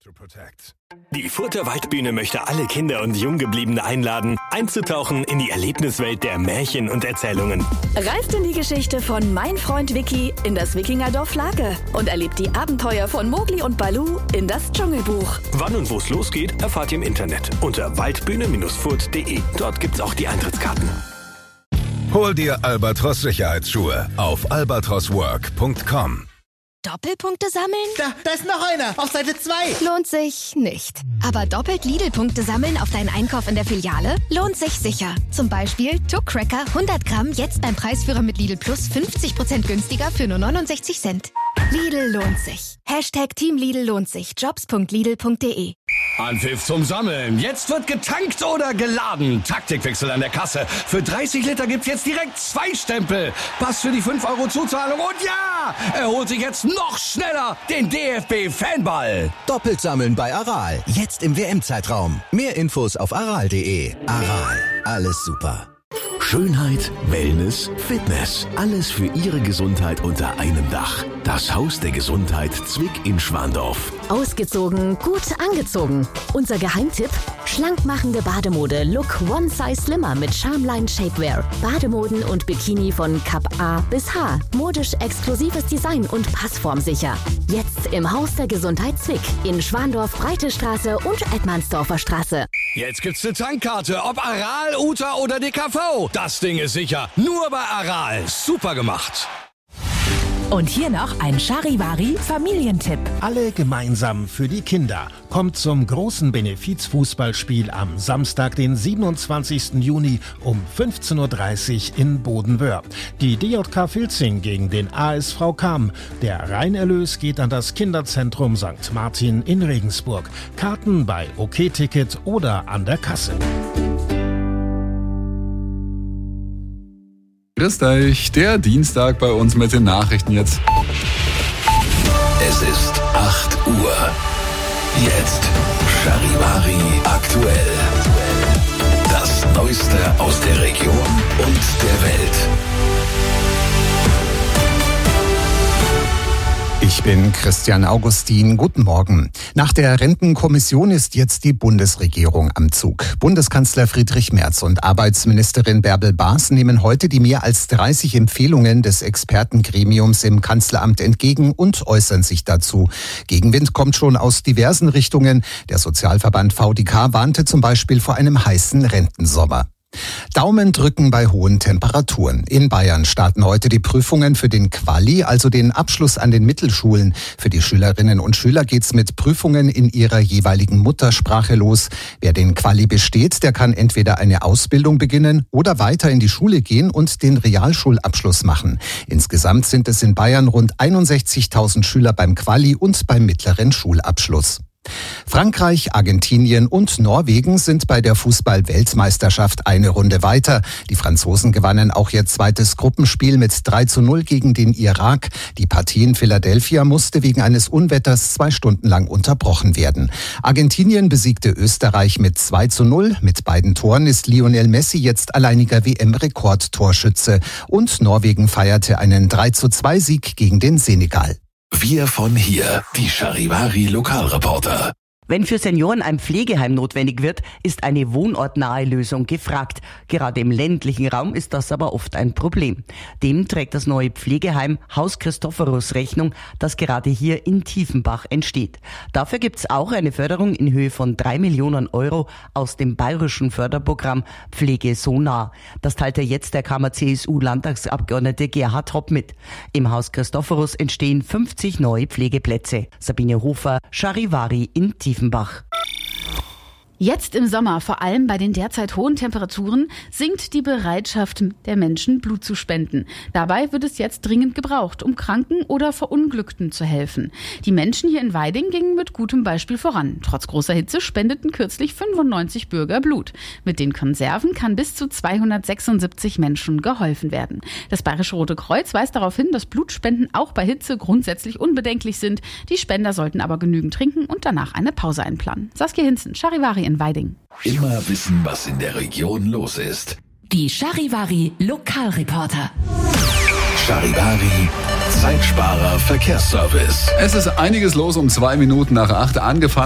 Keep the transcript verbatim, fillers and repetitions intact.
Die Further Waldbühne möchte alle Kinder und Junggebliebene einladen, einzutauchen in die Erlebniswelt der Märchen und Erzählungen. Reist in die Geschichte von Mein Freund Vicky in das Wikingerdorf Lage und erlebt die Abenteuer von Mowgli und Baloo in das Dschungelbuch. Wann und wo es losgeht, erfahrt ihr im Internet unter waldbühne Bindestrich furt Punkt de. Dort gibt's auch die Eintrittskarten. Hol dir Albatros Sicherheitsschuhe auf albatros work Punkt com. Doppelpunkte sammeln? Da, da ist noch einer, auf Seite zwei. Lohnt sich nicht. Aber doppelt Lidl-Punkte sammeln auf deinen Einkauf in der Filiale lohnt sich sicher. Zum Beispiel Tuck Cracker hundert Gramm jetzt beim Preisführer mit Lidl Plus fünfzig Prozent günstiger für nur neunundsechzig Cent. Lidl lohnt sich. Hashtag Team Lidl lohnt sich. jobs Punkt lidl Punkt de. Anpfiff zum Sammeln. Jetzt wird getankt oder geladen. Taktikwechsel an der Kasse. Für dreißig Liter gibt's jetzt direkt zwei Stempel. Pass für die fünf Euro Zuzahlung und ja, er holt sich jetzt noch schneller den D F B-Fanball. Doppelt sammeln bei Aral. Jetzt im W M-Zeitraum. Mehr Infos auf aral Punkt de. Aral. Alles super. Schönheit, Wellness, Fitness. Alles für Ihre Gesundheit unter einem Dach. Das Haus der Gesundheit Zwick in Schwandorf. Ausgezogen, gut angezogen. Unser Geheimtipp? Schlankmachende Bademode. Look One Size Slimmer mit Charmline Shapewear. Bademoden und Bikini von Cup A bis H. Modisch exklusives Design und passformsicher. Jetzt im Haus der Gesundheit Zwick in Schwandorf, Breite Straße und Edmandsdorfer Straße. Jetzt gibt's eine Tankkarte, ob Aral, Uta oder D K V. Das Ding ist sicher. Nur bei Aral. Super gemacht. Und hier noch ein Charivari-Familientipp. Alle gemeinsam für die Kinder. Kommt zum großen Benefizfußballspiel am Samstag, den siebenundzwanzigsten Juni um fünfzehn Uhr dreißig in Bodenwöhr. Die D J K Filzing gegen den A S V Cham. Der Reinerlös geht an das Kinderzentrum Sankt Martin in Regensburg. Karten bei OK-Ticket oder an der Kasse. Grüßt euch, der Dienstag bei uns mit den Nachrichten jetzt. Es ist acht Uhr. Jetzt Charivari aktuell. Das Neueste aus der Region und der Welt. Ich bin Christian Augustin. Guten Morgen. Nach der Rentenkommission ist jetzt die Bundesregierung am Zug. Bundeskanzler Friedrich Merz und Arbeitsministerin Bärbel Baas nehmen heute die mehr als dreißig Empfehlungen des Expertengremiums im Kanzleramt entgegen und äußern sich dazu. Gegenwind kommt schon aus diversen Richtungen. Der Sozialverband V D K warnte zum Beispiel vor einem heißen Rentensommer. Daumen drücken bei hohen Temperaturen. In Bayern starten heute die Prüfungen für den Quali, also den Abschluss an den Mittelschulen. Für die Schülerinnen und Schüler geht's mit Prüfungen in ihrer jeweiligen Muttersprache los. Wer den Quali besteht, der kann entweder eine Ausbildung beginnen oder weiter in die Schule gehen und den Realschulabschluss machen. Insgesamt sind es in Bayern rund einundsechzigtausend Schüler beim Quali und beim mittleren Schulabschluss. Frankreich, Argentinien und Norwegen sind bei der Fußball-Weltmeisterschaft eine Runde weiter. Die Franzosen gewannen auch ihr zweites Gruppenspiel mit drei zu null gegen den Irak. Die Partie in Philadelphia musste wegen eines Unwetters zwei Stunden lang unterbrochen werden. Argentinien besiegte Österreich mit zwei zu null. Mit beiden Toren ist Lionel Messi jetzt alleiniger W M-Rekordtorschütze. Und Norwegen feierte einen drei zu zwei Sieg gegen den Senegal. Wir von hier, die Charivari Lokalreporter. Wenn für Senioren ein Pflegeheim notwendig wird, ist eine wohnortnahe Lösung gefragt. Gerade im ländlichen Raum ist das aber oft ein Problem. Dem trägt das neue Pflegeheim Haus Christophorus Rechnung, das gerade hier in Tiefenbach entsteht. Dafür gibt's auch eine Förderung in Höhe von drei Millionen Euro aus dem bayerischen Förderprogramm Pflege so nah. Das teilte jetzt der Kammer-C S U-Landtagsabgeordnete Gerhard Hopp mit. Im Haus Christophorus entstehen fünfzig neue Pflegeplätze. Sabine Hofer, Charivari in Tiefenbach. Jetzt im Sommer, vor allem bei den derzeit hohen Temperaturen, sinkt die Bereitschaft der Menschen, Blut zu spenden. Dabei wird es jetzt dringend gebraucht, um Kranken oder Verunglückten zu helfen. Die Menschen hier in Weiding gingen mit gutem Beispiel voran. Trotz großer Hitze spendeten kürzlich fünfundneunzig Bürger Blut. Mit den Konserven kann bis zu zweihundertsechsundsiebzig Menschen geholfen werden. Das Bayerische Rote Kreuz weist darauf hin, dass Blutspenden auch bei Hitze grundsätzlich unbedenklich sind. Die Spender sollten aber genügend trinken und danach eine Pause einplanen. Saskia Hinzen, Charivari in Weiding. Immer wissen, was in der Region los ist. Die Charivari Lokalreporter. Charivari Zeitsparer Verkehrsservice. Es ist einiges los um zwei Minuten nach acht angefangen.